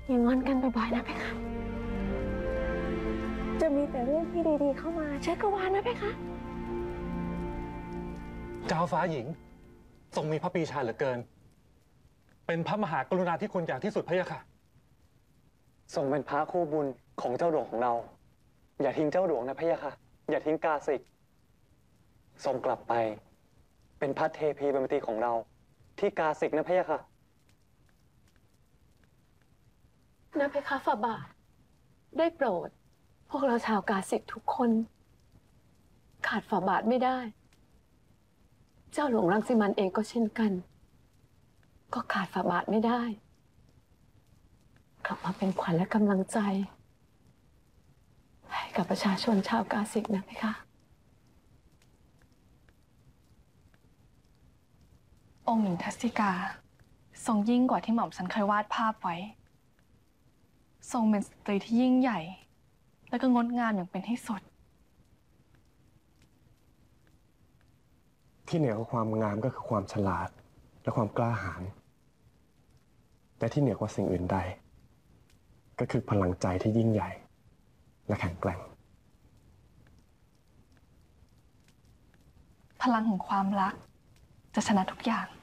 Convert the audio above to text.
อย่างงอนกันบ่อยๆนะเพคะจะมีแต่เรื่องที่ดีๆเข้ามาเช็คกวาลนะเพคะเจ้าฟ้าหญิงทรงมีพระปรีชาเหลือเกินเป็นพระมหากรุณาธิคุณอย่างที่สุดพะยะค่ะทรงเป็นพระคู่บุญของเจ้าหลวงของเราอย่าทิ้งเจ้าหลวงนะพะยะค่ะอย่าทิ้งกาสิกทรงกลับไปเป็นพระเทพีบรมตีของเราที่กาสิกนะพะยะค่ะนะเพคะฝ่าบาทได้โปรดพวกเราชาวกาสิกทุกคนขาดฝ่าบาทไม่ได้เจ้าหลวงรังสิมันเองก็เช่นกันก็ขาดฝ่าบาทไม่ได้กลับมาเป็นขวัญและกำลังใจให้กับประชาชนชาวกาสิกนะเพคะองค์หญิงทัสสิกาทรงยิ่งกว่าที่หม่อมฉันเคยวาดภาพไว้ทรงเป็นสตรีที่ยิ่งใหญ่และก็งดงามอย่างเป็นที่สุดที่เหนือกว่าความงามก็คือความฉลาดและความกล้าหาญแต่ที่เหนือกว่าสิ่งอื่นใดก็คือพลังใจที่ยิ่งใหญ่และแข็งแกร่งพลังของความรักจะชนะทุกอย่าง